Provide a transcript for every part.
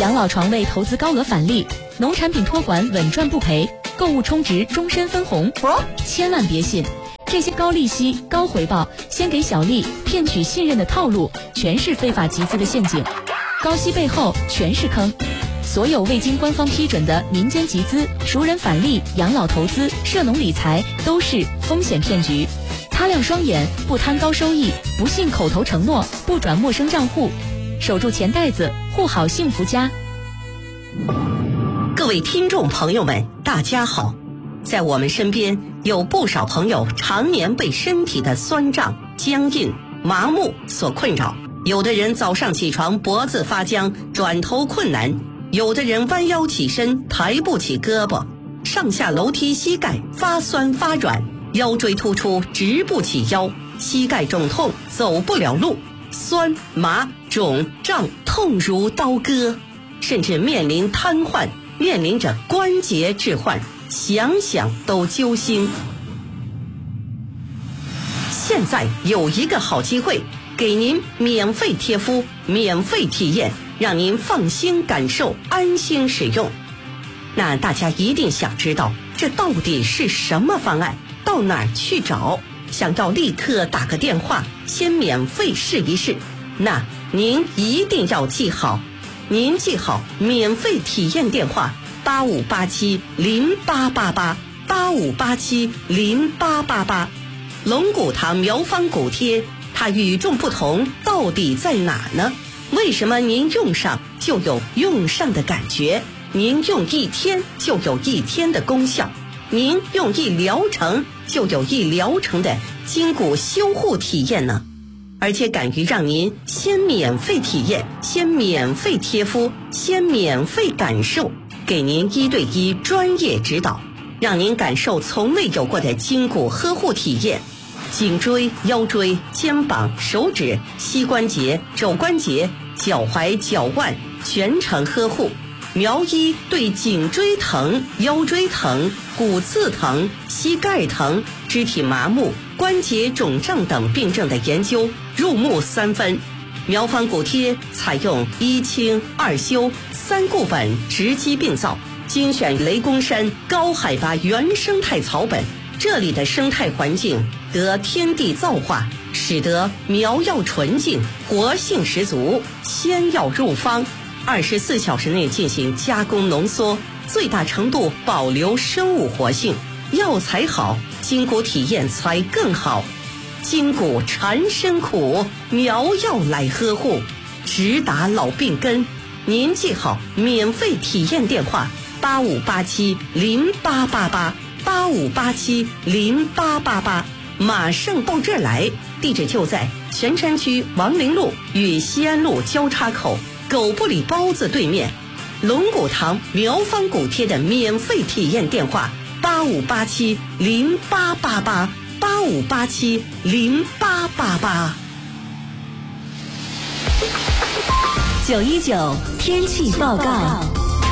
养老床位投资高额返利，农产品托管稳赚不赔，购物充值终身分红。千万别信，这些高利息、高回报、先给小利、骗取信任的套路，全是非法集资的陷阱。高息背后全是坑。所有未经官方批准的民间集资、熟人返利、养老投资、涉农理财都是风险骗局。擦亮双眼，不贪高收益，不信口头承诺，不转陌生账户，守住钱袋子，护好幸福家。 各位听众朋友们，大家好。在我们身边有不少朋友常年被身体的酸胀、僵硬、麻木所困扰。有的人早上起床脖子发僵，转头困难；有的人弯腰起身抬不起胳膊，上下楼梯膝盖发酸发软，腰椎突出直不起腰，膝盖肿痛走不了路，酸麻肿胀痛如刀割，甚至面临瘫痪，面临着关节置换，想想都揪心。现在有一个好机会，给您免费贴敷，免费体验，让您放心感受，安心使用。那大家一定想知道，这到底是什么方案？到哪儿去找？想要立刻打个电话，先免费试一试。那您一定要记好，您记好免费体验电话8587088885870888。龙骨堂苗方骨贴，它与众不同到底在哪呢？为什么您用上就有用上的感觉？您用一天就有一天的功效，您用一疗程就有一疗程的筋骨修护体验呢？而且敢于让您先免费体验，先免费贴敷，先免费感受，给您1对1专业指导，让您感受从未有过的筋骨呵护体验。颈椎、腰椎、肩膀、手指、膝关节、肘关节、脚踝、脚腕全程呵护。苗医对颈椎疼、腰椎疼、骨刺疼、膝盖疼、肢体麻木、关节肿胀等病症的研究入木3分。苗方骨贴采用1清2修3固本直击病灶，精选雷公山高海拔原生态草本，这里的生态环境得天地造化，使得苗药纯净，活性十足，鲜药入方，24小时内进行加工浓缩，最大程度保留生物活性。药材好，筋骨体验才更好。筋骨缠身苦，苗药来呵护，直达老病根。您记好免费体验电话8587088885870888，马上到这儿来。地址就在泉山区王陵路与西安路交叉口狗不理包子对面。龙骨堂苗方骨贴的免费体验电话8587088885870888。 919天气报告。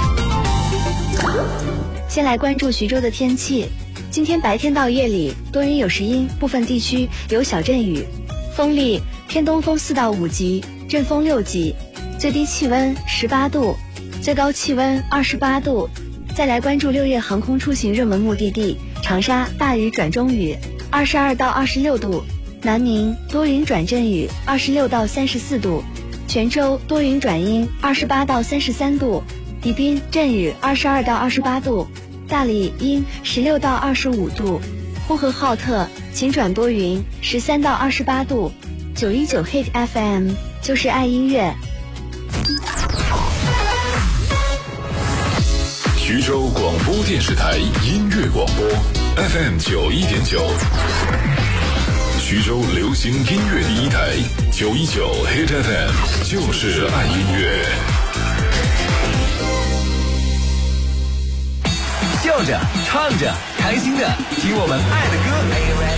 先来关注徐州的天气。今天白天到夜里多云有时阴，部分地区有小阵雨，风力偏东风4到5级，阵风6级，最低气温18度，最高气温28度。再来关注6月航空出行热门目的地，长沙大雨转中雨，22到26度；南宁多云转阵雨，26到34度；泉州多云转阴，28到33度；宜宾阵雨22到28度；大理阴16到25度；呼和浩特晴转多云13到28度。919 Hit FM 就是爱音乐。 徐州广播电视台音乐广播 FM91.9，徐州流行音乐第一台919 Hit FM 就是爱音乐。 笑着唱着开心的听我们爱的歌。